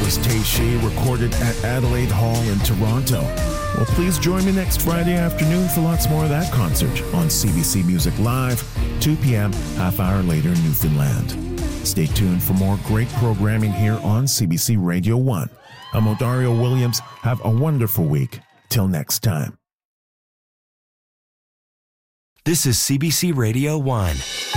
was Tayshe, recorded at Adelaide Hall in Toronto. Well, please join me next Friday afternoon for lots more of that concert on CBC Music Live, 2 p.m., half hour later in Newfoundland. Stay tuned for more great programming here on CBC Radio 1. I'm Odario Williams. Have a wonderful week. Till next time. This is CBC Radio 1.